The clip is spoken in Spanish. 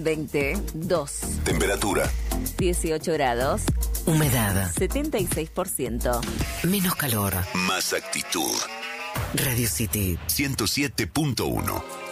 22. Temperatura 18 grados. Humedad 76%. menos calor. más actitud. Radio City 107.1